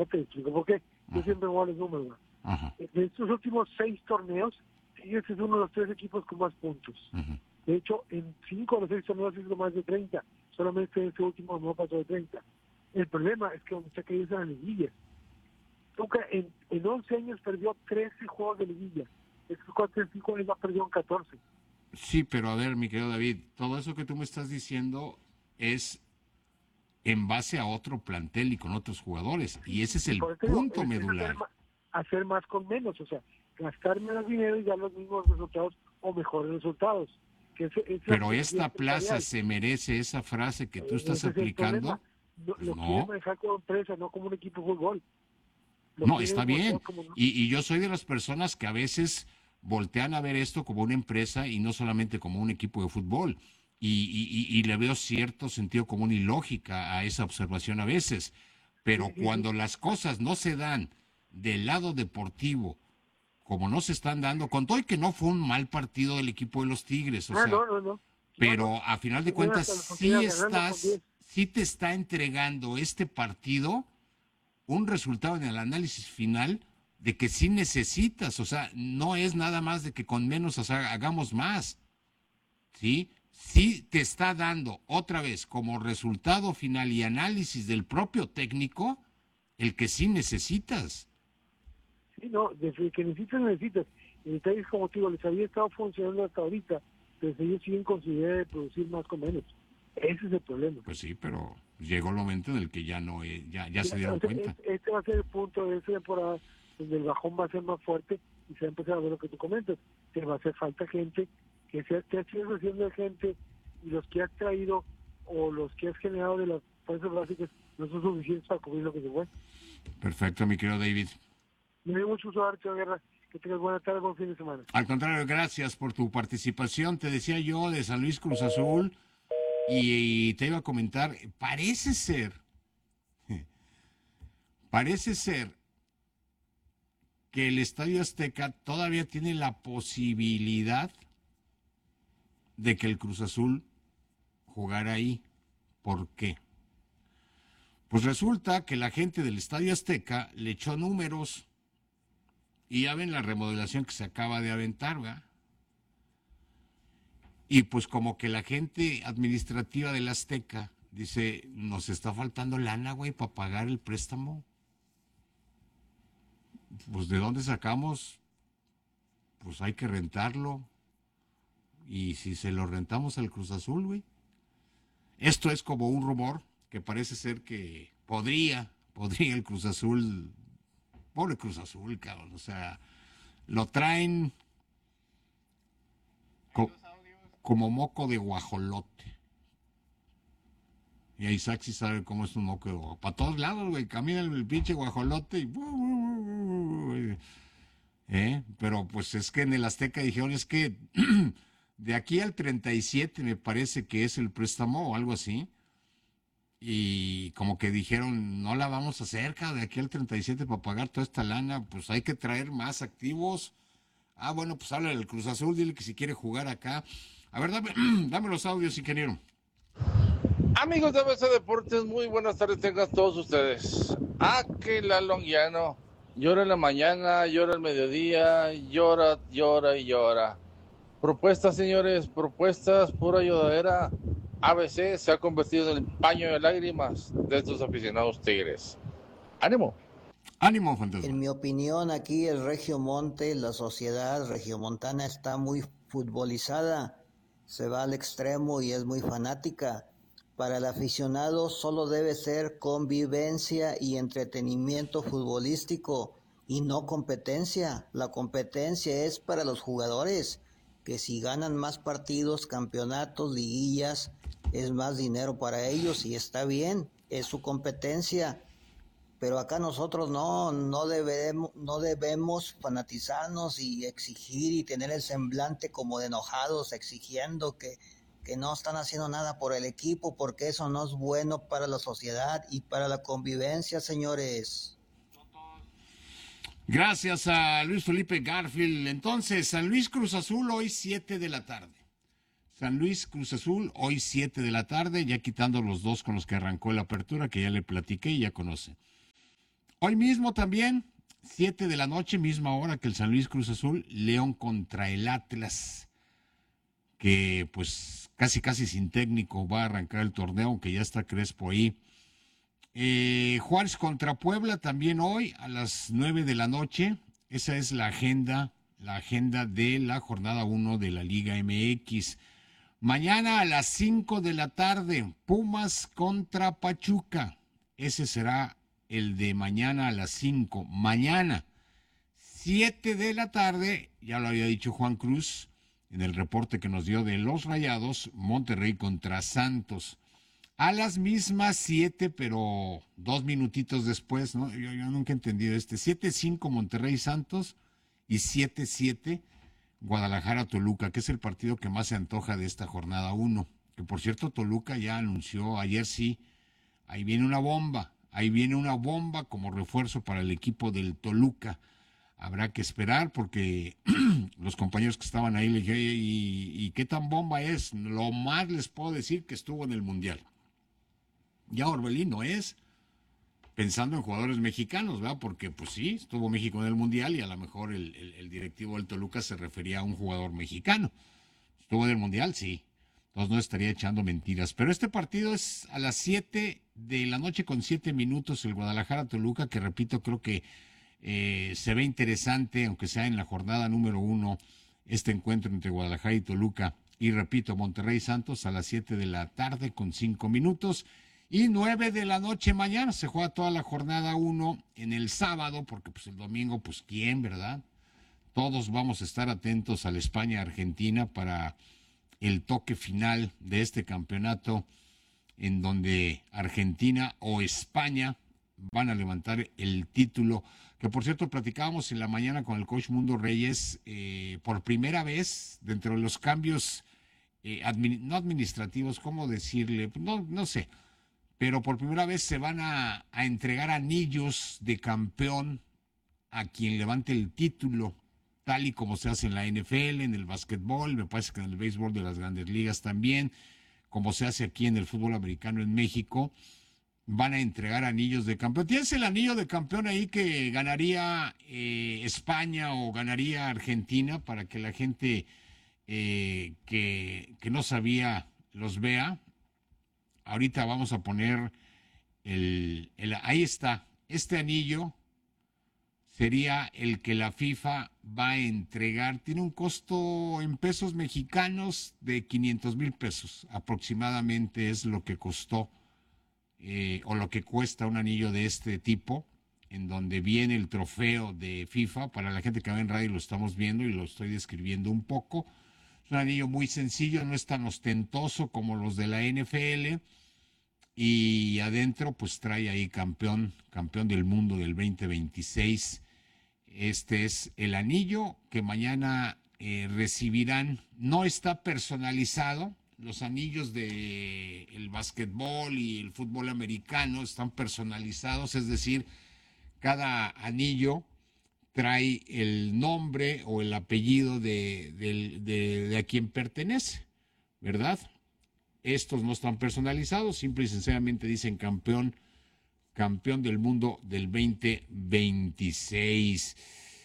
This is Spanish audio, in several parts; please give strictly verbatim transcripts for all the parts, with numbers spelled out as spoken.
Déjate, te explico por qué. Yo Ajá. siempre voy a los números. Ajá. De estos últimos seis torneos, Tigres es uno de los tres equipos con más puntos. Ajá. De hecho, en cinco de los seis torneos hizo más de treinta. Solamente en este último no pasó de treinta. El problema es que donde está caído es en la liguilla. Nunca, en, en once años perdió trece juegos de liguilla. Estos cuatro cinco años ha perdido en catorce. Sí, pero a ver, mi querido David, todo eso que tú me estás diciendo es en base a otro plantel y con otros jugadores. Y ese es Y el por eso digo, punto es medular. hacer, ma- hacer más con menos, o sea, gastar menos dinero y dar los mismos resultados o mejores resultados. Que ese- esa Pero filosofía esta plaza empresarial. se merece esa frase que tú estás Ese es el aplicando. problema. No, Pues lo quieren no, manejar como empresa, no como un equipo de fútbol. Lo no, quieren está bien. mostrar como... Y, y yo soy de las personas que a veces voltean a ver esto como una empresa y no solamente como un equipo de fútbol. Y, y- y- y le veo cierto sentido común y lógica a esa observación a veces. Sí, Pero sí, sí. cuando las cosas no se dan del lado deportivo, como no se están dando, con todo y que no fue un mal partido del equipo de los Tigres, o Ah, sea, no, no, no. No, no. pero a final de Tenían cuentas hasta la sí oportunidad de ganarlo con estás, diez. sí te está entregando este partido un resultado en el análisis final de que sí necesitas, o sea, no es nada más de que con menos, o sea, hagamos más, ¿sí? Sí te está dando otra vez como resultado final y análisis del propio técnico el que sí necesitas. Sí, no, desde que necesitas, necesitas. El detalle es como te digo, les había estado funcionando hasta ahorita, pero ellos siguen con su idea de producir más con menos. Ese es el problema. Pues sí, pero llegó el momento en el que ya no, eh, ya, ya se Ya, dieron o sea, cuenta. es- este va a ser el punto de esta temporada donde el bajón va a ser más fuerte y se va a empezar a ver lo que tú comentas. Te va a hacer falta gente, que sea, te has ido haciendo de gente y los que has traído o los que has generado de las fuerzas básicas no son suficientes para cubrir lo que se fue. Perfecto, mi querido David. Me dio mucho gusto darte, Guerra. Que tengas buena tarde, buen fin de semana. Al contrario, gracias por tu participación. Te decía yo de San Luis Cruz Azul y, y te iba a comentar, parece ser, parece ser que el Estadio Azteca todavía tiene la posibilidad de que el Cruz Azul jugara ahí. ¿Por qué? Pues resulta que la gente del Estadio Azteca le echó números y ya ven la remodelación que se acaba de aventar, ¿verdad? Y pues como que la gente administrativa del Azteca dice, nos está faltando lana, güey, para pagar el préstamo. Pues ¿de dónde sacamos? Pues hay que rentarlo. Y si se lo rentamos al Cruz Azul, güey. Esto es como un rumor que parece ser que podría, podría el Cruz Azul, pobre Cruz Azul, cabrón, o sea, lo traen co- como moco de guajolote. Y a Isaac sí sabe cómo es un moco de guajolote. Para todos lados, güey, camina el pinche guajolote y... ¿Eh? Pero pues es que en el Azteca dijeron, es que de aquí al treinta y siete me parece que es el préstamo o algo así. Y como que dijeron, no la vamos a hacer, cara, de aquí al treinta y siete para pagar toda esta lana, pues hay que traer más activos. Ah, bueno, pues habla del Cruz Azul, dile que si quiere jugar acá. A ver, dame, dame los audios, ingeniero. Amigos de A B C Deportes, muy buenas tardes tengan todos ustedes. Ah, que la Longuiano llora en la mañana, llora al mediodía, llora, llora y llora. Propuestas, señores, propuestas, pura lloradera. A B C se ha convertido en el paño de lágrimas de estos aficionados tigres. ¡Ánimo! Ánimo, fantasma. En mi opinión, aquí el Regiomonte, la sociedad regiomontana está muy futbolizada, se va al extremo y es muy fanática. Para el aficionado solo debe ser convivencia y entretenimiento futbolístico y no competencia. La competencia es para los jugadores, que si ganan más partidos, campeonatos, liguillas, es más dinero para ellos y está bien, es su competencia. Pero acá nosotros no, no debemos, no debemos fanatizarnos y exigir y tener el semblante como de enojados, exigiendo que, que no están haciendo nada por el equipo, porque eso no es bueno para la sociedad y para la convivencia, señores. Gracias a Luis Felipe Garfield. Entonces, San Luis Cruz Azul hoy siete de la tarde. San Luis Cruz Azul hoy siete de la tarde, ya quitando los dos con los que arrancó la apertura, que ya le platiqué y ya conoce. Hoy mismo también, siete de la noche, misma hora que el San Luis Cruz Azul, León contra el Atlas, que pues casi casi sin técnico va a arrancar el torneo, aunque ya está Crespo ahí. Eh, Juárez contra Puebla también hoy a las nueve de la noche. Esa es la agenda, la agenda de la jornada uno de la Liga M X. Mañana a las cinco de la tarde, Pumas contra Pachuca. Ese será el de mañana a las cinco. Mañana, siete de la tarde, ya lo había dicho Juan Cruz en el reporte que nos dio de los Rayados, Monterrey contra Santos. A las mismas siete, pero dos minutitos después, ¿no? Yo, yo nunca he entendido este. siete cinco Monterrey Santos y siete siete Guadalajara Toluca, que es el partido que más se antoja de esta jornada uno. Que por cierto, Toluca ya anunció ayer sí, ahí viene una bomba, ahí viene una bomba como refuerzo para el equipo del Toluca. Habrá que esperar porque los compañeros que estaban ahí le dije, ¿y, ¿y qué tan bomba es? Lo más les puedo decir que estuvo en el Mundial. Ya Orbelín no es, pensando en jugadores mexicanos, ¿verdad? Porque pues sí, estuvo México en el Mundial y a lo mejor el, el, el directivo del Toluca se refería a un jugador mexicano. ¿Estuvo en el Mundial? Sí. Entonces no estaría echando mentiras. Pero este partido es a las siete de la noche con siete minutos, el Guadalajara-Toluca, que repito, creo que eh, se ve interesante, aunque sea en la jornada número uno, este encuentro entre Guadalajara y Toluca. Y repito, Monterrey-Santos a las siete de la tarde con cinco minutos. Y nueve de la noche mañana se juega toda la jornada uno en el sábado, porque pues el domingo, pues quién, ¿verdad? Todos vamos a estar atentos a la España-Argentina para el toque final de este campeonato, en donde Argentina o España van a levantar el título, que por cierto platicábamos en la mañana con el coach Mundo Reyes, eh, por primera vez dentro de los cambios, eh, admi- no administrativos, ¿cómo decirle? No, no sé, pero por primera vez se van a, a entregar anillos de campeón a quien levante el título, tal y como se hace en la N F L, en el básquetbol, me parece que en el béisbol de las grandes ligas también, como se hace aquí en el fútbol americano en México, van a entregar anillos de campeón. ¿Tienes el anillo de campeón ahí que ganaría eh, España o ganaría Argentina para que la gente eh, que, que no sabía los vea? Ahorita vamos a poner el, el... Ahí está, este anillo sería el que la FIFA va a entregar. Tiene un costo en pesos mexicanos de quinientos mil pesos. Aproximadamente es lo que costó eh, o lo que cuesta un anillo de este tipo, en donde viene el trofeo de FIFA. Para la gente que va en radio lo estamos viendo y lo estoy describiendo un poco. Es un anillo muy sencillo, no es tan ostentoso como los de la N F L. Y adentro pues trae ahí campeón, campeón del mundo del veinte veintiséis. Este es el anillo que mañana eh, recibirán. No está personalizado. Los anillos de el básquetbol y el fútbol americano están personalizados, es decir, cada anillo trae el nombre o el apellido de, de, de, de a quien pertenece, ¿verdad? Estos no están personalizados, simple y sencillamente dicen campeón, campeón del mundo del veinte veintiséis.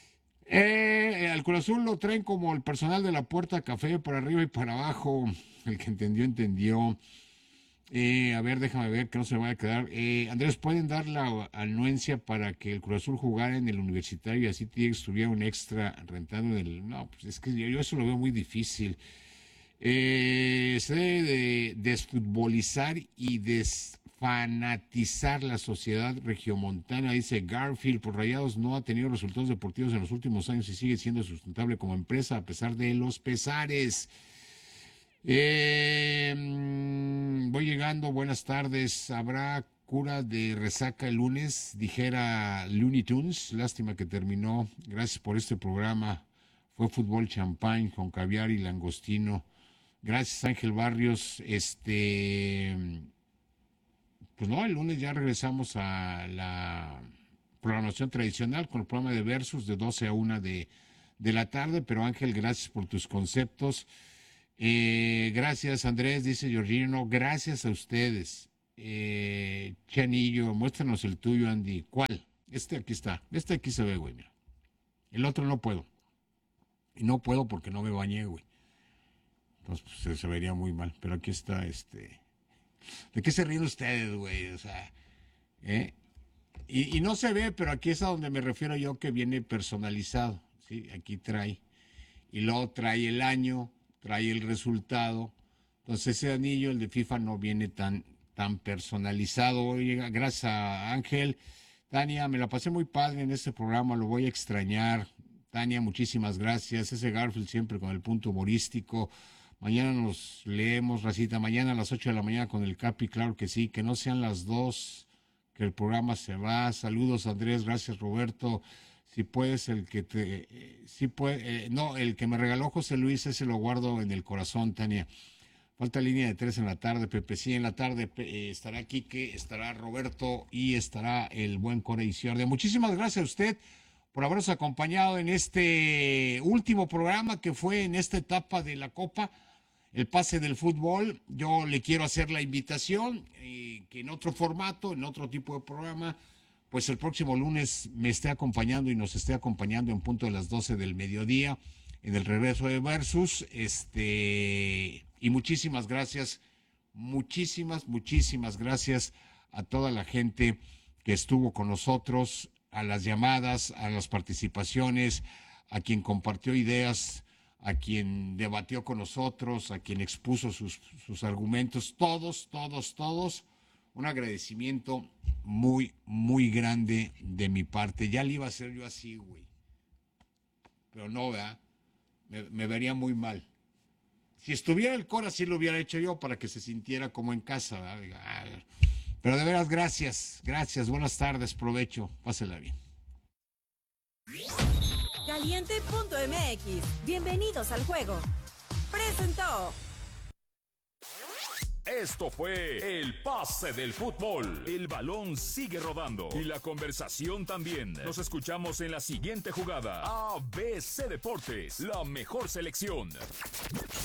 Eh, al Cruz Azul lo traen como el personal de la Puerta Café, para arriba y para abajo. El que entendió, entendió. Eh, a ver, déjame ver que no se me vaya a quedar. Eh, Andrés, ¿pueden dar la anuencia para que el Cruz Azul jugara en el Universitario y así Tigres tuviera un extra rentando del... No, pues es que yo, yo eso lo veo muy difícil. Eh, se debe de desfutbolizar y desfanatizar la sociedad regiomontana, dice Garfield. Por Rayados no ha tenido resultados deportivos en los últimos años y sigue siendo sustentable como empresa a pesar de los pesares. Eh, voy llegando, buenas tardes. ¿Habrá cura de resaca el lunes? Dijera Looney Tunes. Lástima que terminó. Gracias por este programa. Fue fútbol champán con caviar y langostino. Gracias, Ángel Barrios. Este, pues no, el lunes ya regresamos a la programación tradicional con el programa de Versus de doce a una de, de la tarde. Pero Ángel, gracias por tus conceptos. Eh, gracias, Andrés, dice Georgino. Gracias a ustedes. Eh, Chanillo, muéstranos el tuyo, Andy. ¿Cuál? Este aquí está. Este aquí se ve, güey, mira. El otro no puedo. Y no puedo porque no me bañé, güey. Entonces pues, se, se vería muy mal. Pero aquí está, este... ¿De qué se ríen ustedes, güey? O sea, ¿eh? Y, y no se ve, pero aquí es a donde me refiero yo que viene personalizado, ¿sí? Aquí trae. Y luego trae el año, trae el resultado. Entonces ese anillo, el de FIFA, no viene tan, tan personalizado. Oye, gracias a Ángel. Tania, me la pasé muy padre en este programa, lo voy a extrañar. Tania, muchísimas gracias. Ese Garfield siempre con el punto humorístico. Mañana nos leemos, racita. Mañana a las ocho de la mañana con el Capi, claro que sí. Que no sean las dos, que el programa se va. Saludos, Andrés. Gracias, Roberto. Si puedes, el que te... Eh, si puede, eh, no, el que me regaló José Luis, ese lo guardo en el corazón, Tania. Falta línea de tres en la tarde, Pepe. Sí, en la tarde eh, estará Quique, estará Roberto y estará el buen Core Isiorde. Muchísimas gracias a usted por habernos acompañado en este último programa que fue en esta etapa de la Copa, el pase del fútbol. Yo le quiero hacer la invitación eh, que en otro formato, en otro tipo de programa, pues el próximo lunes me esté acompañando y nos esté acompañando en punto de las doce del mediodía en el regreso de Versus. Este, y muchísimas gracias, muchísimas, muchísimas gracias a toda la gente que estuvo con nosotros, a las llamadas, a las participaciones, a quien compartió ideas, a quien debatió con nosotros, a quien expuso sus, sus argumentos, todos, todos, todos, un agradecimiento muy, muy grande de mi parte. Ya le iba a hacer yo así, güey, pero no, ¿verdad? Me, me vería muy mal. Si estuviera el Cora, sí lo hubiera hecho yo para que se sintiera como en casa, ¿verdad? Pero de veras, gracias, gracias, buenas tardes, provecho, pásela bien. Caliente punto M X, bienvenidos al juego. Presentó. Esto fue el pase del fútbol. El balón sigue rodando y la conversación también. Nos escuchamos en la siguiente jugada. A B C Deportes, la mejor selección.